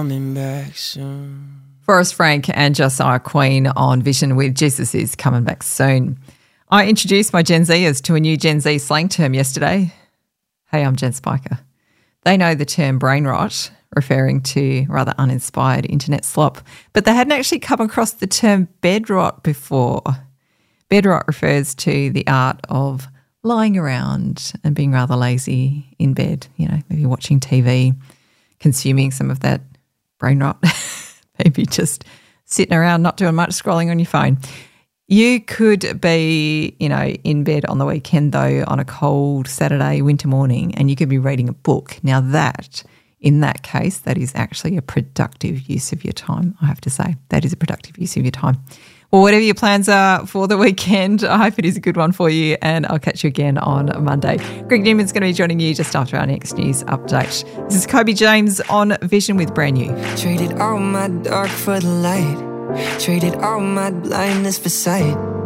Coming back soon. Forrest Frank and Josiah Queen on Vision with Jesus is coming back soon. I introduced my Gen Zers to a new Gen Z slang term yesterday. Hey, I'm Jen Spiker. They know the term brain rot, referring to rather uninspired internet slop, but they hadn't actually come across the term bed rot before. Bed rot refers to the art of lying around and being rather lazy in bed, maybe watching TV, consuming some of that brain rot, maybe just sitting around not doing much, scrolling on your phone. You could be, in bed on the weekend though, on a cold Saturday winter morning, and you could be reading a book. Now in that case, that is actually a productive use of your time, I have to say. That is a productive use of your time. Well, whatever your plans are for the weekend, I hope it is a good one for you, and I'll catch you again on Monday. Greg Newman's going to be joining you just after our next news update. This is Kobe James on Vision with Brand New. Traded all my dark for the light. Traded all my blindness for sight.